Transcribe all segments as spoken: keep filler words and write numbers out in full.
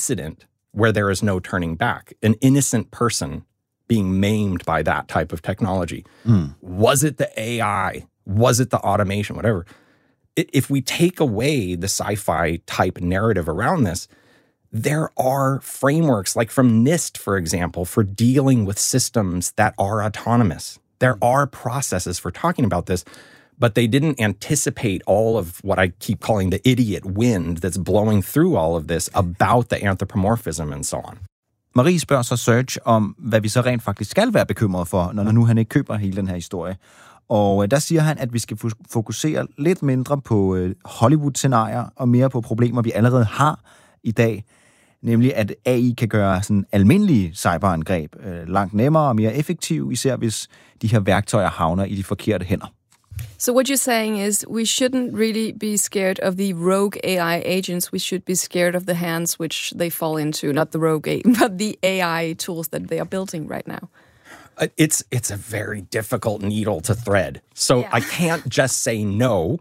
incident where there is no turning back, an innocent person being maimed by that type of technology. Mm. Was it the A I? Was it the automation? Whatever. If we take away the sci-fi type narrative around this, there are frameworks, like from NIST, for example, for dealing with systems that are autonomous. There are processes for talking about this, but they didn't anticipate all of what I keep calling the idiot wind that's blowing through all of this about the anthropomorphism and so on. Marie spørger så Serge om, hvad vi så rent faktisk skal være bekymret for, når nu han ikke køber hele den her historie. Og der siger han, at vi skal fokusere lidt mindre på Hollywood-scenarier og mere på problemer, vi allerede har i dag. Nemlig, at A I kan gøre sådan almindelige cyberangreb langt nemmere og mere effektive, især hvis de her værktøjer havner i de forkerte hænder. So what you're saying is we shouldn't really be scared of the rogue A I agents. We should be scared of the hands which they fall into, not the rogue A I, but the A I tools that they are building right now. It's it's a very difficult needle to thread. So yeah. I can't just say no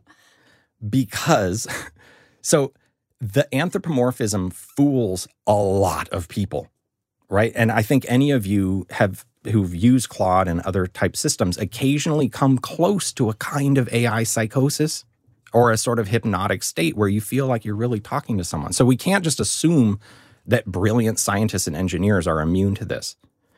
because so the anthropomorphism fools a lot of people, right? And I think any of you have who've used Claude and other type systems occasionally come close to a kind of A I psychosis or a sort of hypnotic state where you feel like you're really talking to someone. So we can't just assume that brilliant scientists and engineers are immune to this.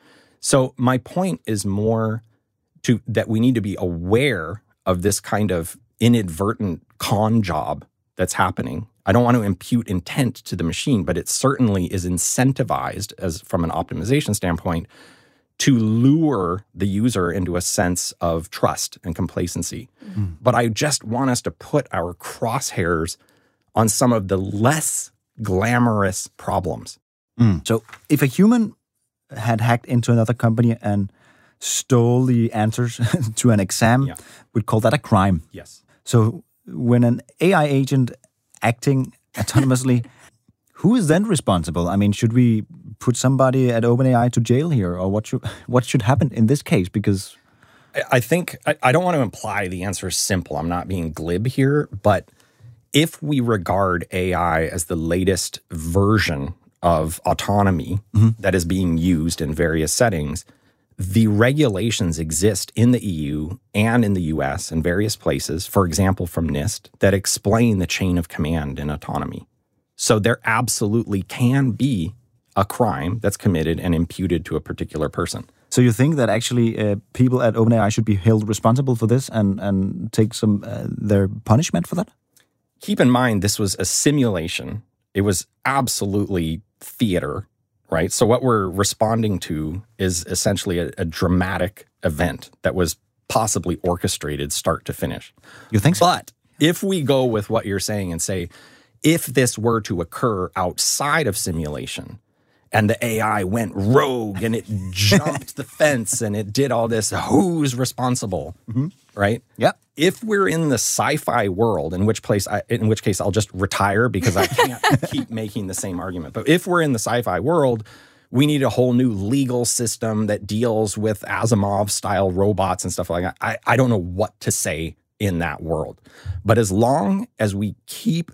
So my point is more to that we need to be aware of this kind of inadvertent con job that's happening. I don't want to impute intent to the machine, but it certainly is incentivized as from an optimization standpoint to lure the user into a sense of trust and complacency. Mm. But I just want us to put our crosshairs on some of the less glamorous problems. Mm. So if a human had hacked into another company and stole the answers to an exam, yeah. we'd call that a crime. Yes. So when an A I agent acting autonomously, who is then responsible? I mean, should we put somebody at OpenAI to jail here, or what should what should happen in this case? Because I, I think I, I don't want to imply the answer is simple. I'm not being glib here, but if we regard A I as the latest version of autonomy mm-hmm. that is being used in various settings, the regulations exist in the E U and in the U S and various places, for example, from NIST, that explain the chain of command in autonomy. So there absolutely can be a crime that's committed and imputed to a particular person. So you think that actually uh, people at OpenAI should be held responsible for this and, and take some uh, their punishment for that? Keep in mind, this was a simulation. It was absolutely theater, right? So what we're responding to is essentially a, a dramatic event that was possibly orchestrated start to finish. You think so? But if we go with what you're saying and say, if this were to occur outside of simulation and the A I went rogue and it jumped the fence and it did all this, who's responsible, mm-hmm. right? Yeah. If we're in the sci-fi world, in which place, I, in which case I'll just retire because I can't keep making the same argument. But if we're in the sci-fi world, we need a whole new legal system that deals with Asimov-style robots and stuff like that. I, I don't know what to say in that world. But as long as we keep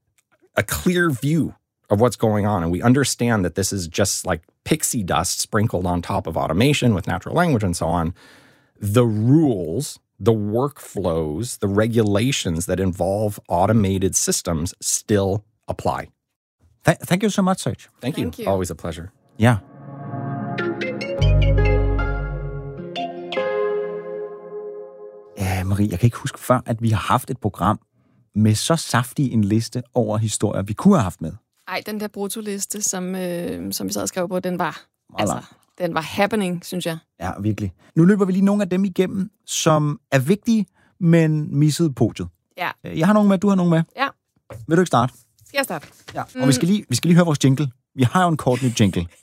a clear view of what's going on and we understand that this is just like pixie dust sprinkled on top of automation with natural language and so on, the rules, the workflows, the regulations that involve automated systems still apply. Th- thank you so much, Serge. Thank, Thank you. you. Always a pleasure. Ja. Ja, Marie, jeg kan ikke huske før, at vi har haft et program med så saftig en liste over historier, vi kunne have haft med. Ej, den der brutoliste, som, øh, som vi sad og skrev på, den var, altså, den var happening, synes jeg. Ja, virkelig. Nu løber vi lige nogle af dem igennem, som er vigtige, men missede podiet. Ja. Jeg har nogle med, du har nogle med. Ja. Vil du ikke starte? Skal jeg starte? Ja, og mm. vi, skal lige, vi skal lige høre vores jingle. Vi har jo en kort ny jingle.